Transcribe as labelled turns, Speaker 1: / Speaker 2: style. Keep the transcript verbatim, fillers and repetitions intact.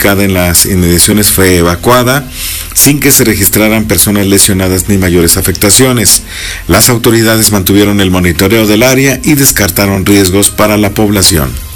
Speaker 1: ubicada en las inmediaciones fue evacuada sin que se registraran personas lesionadas ni mayores afectaciones. Las autoridades mantuvieron el monitoreo del área y descartaron riesgos para la población.